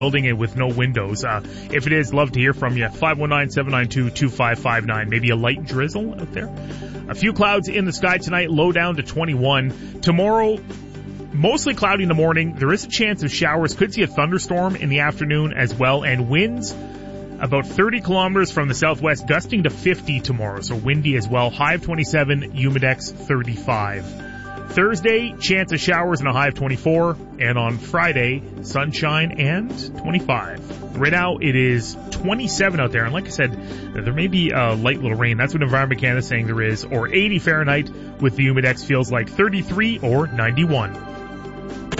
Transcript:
building it with no windows. If it is, love to hear from you. 519-792-2559. Maybe a light drizzle out there. A few clouds in the sky tonight, low down to 21. Tomorrow, mostly cloudy in the morning. There is a chance of showers. Could see a thunderstorm in the afternoon as well. And winds about 30 kilometers from the southwest, gusting to 50 tomorrow. So windy as well. High of 27, Humidex 35. Thursday, chance of showers and a high of 24. And on Friday, sunshine and 25. Right now, it is 27 out there. And like I said, there may be a light little rain. That's what Environment Canada is saying there is. Or 80 Fahrenheit with the Humidex feels like 33 or 91.